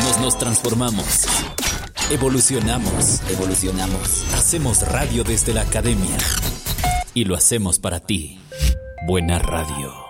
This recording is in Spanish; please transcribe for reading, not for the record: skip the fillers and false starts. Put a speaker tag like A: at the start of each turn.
A: Nos transformamos. Evolucionamos. Hacemos radio desde la academia. Y lo hacemos para ti. Buena radio.